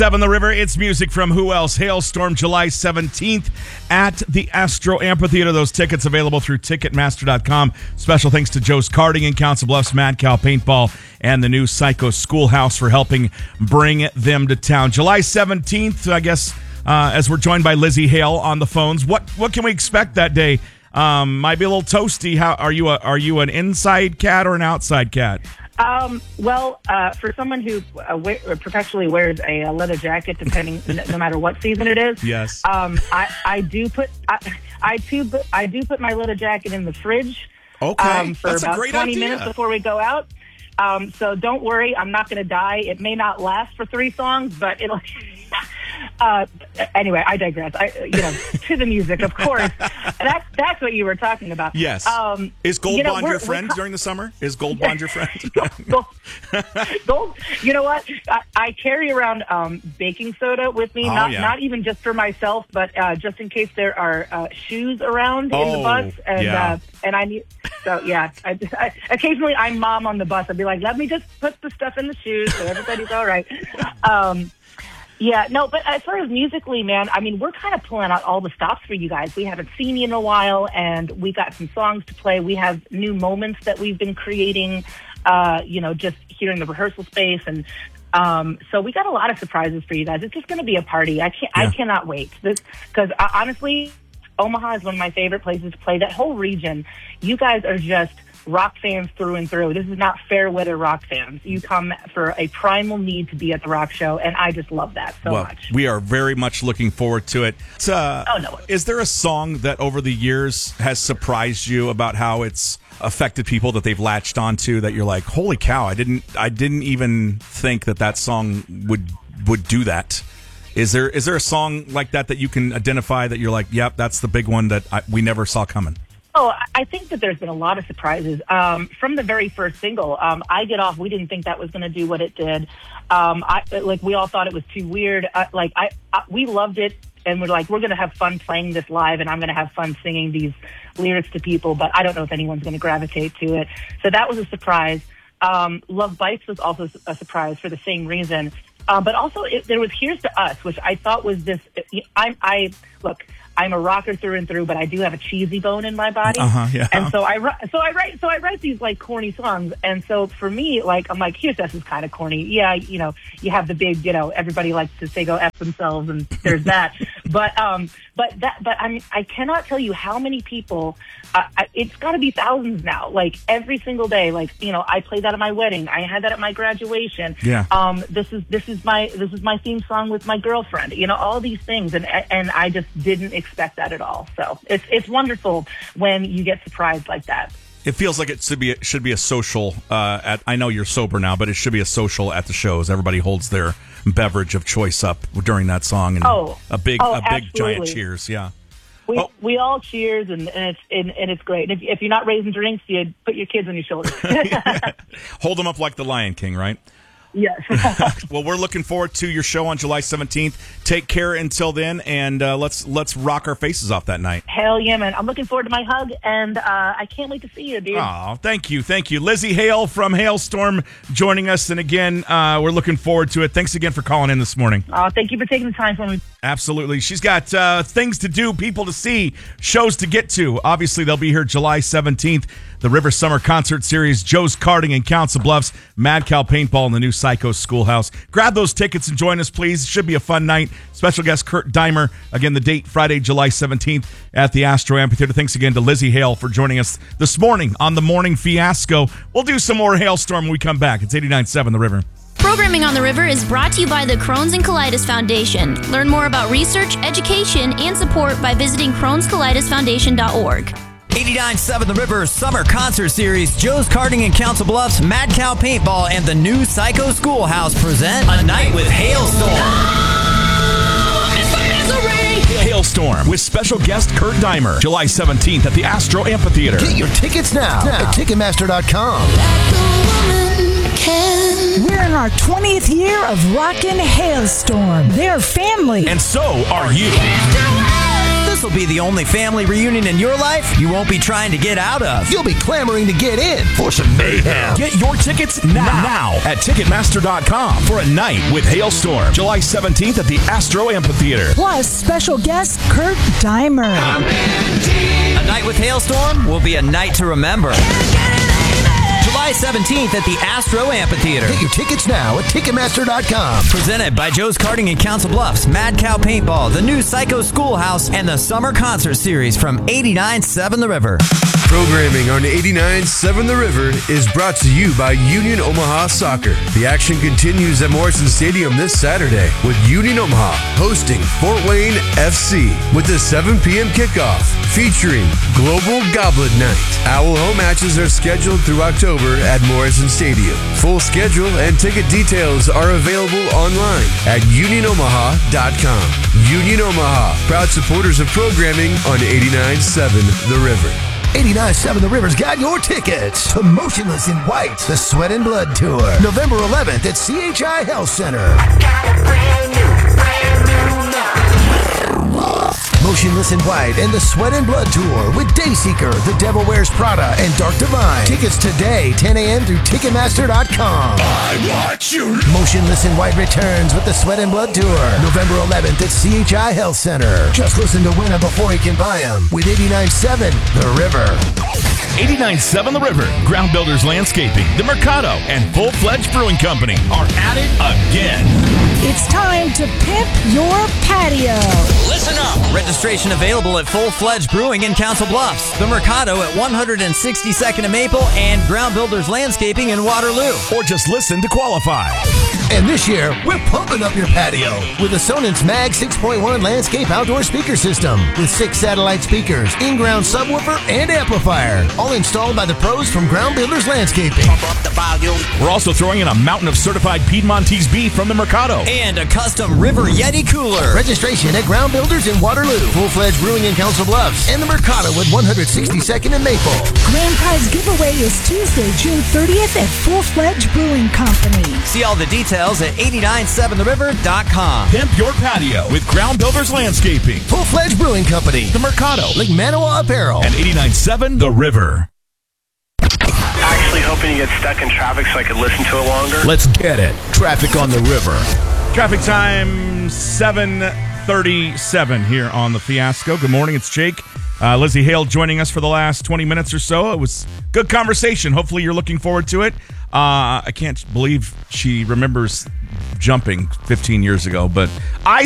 7 The River, it's music from who else? Hailstorm, July 17th at the Astro Amphitheater. Those tickets available through Ticketmaster.com. Special thanks to Joe's Karting in Council Bluffs, Mad Cow Paintball, and the new Psycho Schoolhouse for helping bring them to town. July 17th, I guess, as we're joined by Lizzie Hale on the phones. What can we expect that day? Might be a little toasty. How are you an inside cat or an outside cat? For someone who professionally wears a leather jacket, depending no matter what season it is, yes, I do put my leather jacket in the fridge. Okay, for that's about a great 20 idea. minutes before we go out. So don't worry, I'm not going to die. It may not last for 3 songs, but it'll. Anyway, I digress. To the music, of course. That's what you were talking about. Yes. Is Gold Bond your friend during the summer? Is Gold Bond your friend? Gold. You know what? I carry around baking soda with me, not even just for myself, but just in case there are shoes around in the bus, and I need. So yeah, I occasionally I'm mom on the bus. I'd be like, let me just put the stuff in the shoes so everybody's all right. Yeah, no, but as far as musically, man, I mean, we're kind of pulling out all the stops for you guys. We haven't seen you in a while, and we got some songs to play. We have new moments that we've been creating, just here in the rehearsal space. And so we got a lot of surprises for you guys. It's just going to be a party. I cannot wait. Because honestly, Omaha is one of my favorite places to play. That whole region, you guys are just rock fans through and through. This is not fair weather rock fans. You come for a primal need to be at the rock show, and I just love that so much. We are very much looking forward to it. Is there a song that over the years has surprised you about how it's affected people that they've latched onto that you're like, holy cow, I didn't even think that song would do that? Is there a song like that you can identify that you're like, yep, that's the big one that we never saw coming? Oh, I think that there's been a lot of surprises. From the very first single, I Get Off, we didn't think that was going to do what it did. We all thought it was too weird. We loved it, and we're going to have fun playing this live, and I'm going to have fun singing these lyrics to people, but I don't know if anyone's going to gravitate to it. So that was a surprise. Love Bites was also a surprise for the same reason. But also, there was Here's to Us, which I thought was this. I'm a rocker through and through, but I do have a cheesy bone in my body. Yeah. And so I write these like corny songs. And so for me, I'm like, Here's to Us is kind of corny. Yeah, you have the big, everybody likes to say go F themselves, and there's that. But I cannot tell you how many people. It's got to be thousands now. Like every single day. I played that at my wedding. I had that at my graduation. Yeah. This is my theme song with my girlfriend. All these things, and I just didn't expect that at all. So it's wonderful when you get surprised like that. It feels like it should be a social. I know you're sober now, but it should be a social at the shows. Everybody holds their beverage of choice up during that song, and a big giant cheers. Yeah. We all cheers, and it's great. And if you're not raising drinks, you put your kids on your shoulders. Hold them up like the Lion King, right? Yes. Well, we're looking forward to your show on July 17th. Take care until then, and let's rock our faces off that night. Hell yeah, man. I'm looking forward to my hug, and I can't wait to see you, dude. Oh, thank you. Lizzie Hale from Hailstorm joining us, and again, we're looking forward to it. Thanks again for calling in this morning. Thank you for taking the time for me. Absolutely. She's got things to do, people to see, shows to get to. Obviously, they'll be here July 17th. The River Summer Concert Series, Joe's Karting in Council Bluffs, Mad Cow Paintball, and the new Psycho Schoolhouse. Grab those tickets and join us, please. It should be a fun night. Special guest Kurt Dimer. Again, the date, Friday, July 17th at the Astro Amphitheater. Thanks again to Lizzie Hale for joining us this morning on The Morning Fiasco. We'll do some more Hailstorm when we come back. It's 89.7 The River. Programming on the River is brought to you by the Crohn's and Colitis Foundation. Learn more about research, education, and support by visiting Crohn'sColitisFoundation.org. 89.7 The River Summer Concert Series, Joe's Karting in Council Bluffs, Mad Cow Paintball, and the new Psycho Schoolhouse present A Night with Hailstorm. Hailstorm with special guest Kurt Dimer, July 17th at the Astro Amphitheater. Get your tickets now at Ticketmaster.com. We're in our 20th year of rockin' Hailstorm. They're family. And so are you. The This will be the only family reunion in your life you won't be trying to get out of. You'll be clamoring to get in for some mayhem. Get your tickets now at Ticketmaster.com for a night with Hailstorm, July 17th at the Astro Amphitheater. Plus, special guest Kurt Dimer. A night with Hailstorm will be a night to remember. July 17th at the Astro Amphitheater. Get your tickets now at Ticketmaster.com. Presented by Joe's Karting in Council Bluffs, Mad Cow Paintball, the new Psycho Schoolhouse, and the Summer Concert Series from 89.7 The River. Programming on 89.7 The River is brought to you by Union Omaha Soccer. The action continues at Morrison Stadium this Saturday with Union Omaha hosting Fort Wayne FC with a 7 p.m. kickoff featuring Global Goblet Night. Owl home matches are scheduled through October at Morrison Stadium. Full schedule and ticket details are available online at unionomaha.com. Union Omaha, proud supporters of programming on 89.7 The River. 89.7 The River's got your tickets to Motionless in White, the Sweat and Blood Tour, November 11th at CHI Health Center. Motionless in White and the Sweat and Blood Tour with Dayseeker, The Devil Wears Prada, and Dark Divine. Tickets today, 10 a.m. through Ticketmaster.com. I want you. Motionless in White returns with the Sweat and Blood Tour, November 11th at CHI Health Center. Just listen to Winner before he can buy them with 89.7 The River. 89.7 The River, Ground Builders Landscaping, The Mercado, and Full Fledged Brewing Company are at it again. It's time to pimp your patio. Listen up! Registration available at Full Fledged Brewing in Council Bluffs, The Mercado at 162nd and Maple, and Ground Builders Landscaping in Waterloo. Or just listen to qualify. And this year, we're pumping up your patio with a Sonance Mag 6.1 landscape outdoor speaker system with 6 satellite speakers, in-ground subwoofer, and amplifier, all installed by the pros from Ground Builders Landscaping. Pump up the volume. We're also throwing in a mountain of certified Piedmontese beef from the Mercado. And a custom River Yeti cooler. Registration at Ground Builders in Waterloo, Full-Fledged Brewing in Council Bluffs, and the Mercado at 162nd and Maple. Grand prize giveaway is Tuesday, June 30th at Full Fledged Brewing Company. See all the details at 897theriver.com. Pimp your patio with Ground Builders Landscaping, Full-Fledged Brewing Company, The Mercado, Lake Manawa Apparel, and 89.7 The River. Actually hoping you get stuck in traffic so I could listen to it longer. Let's get it. Traffic on the river. Traffic time 7:37 here on the Fiasco. Good morning, it's Jake. Lizzie Hale joining us for the last 20 minutes or so. It was good conversation. Hopefully you're looking forward to it. I can't believe she remembers jumping 15 years ago, but I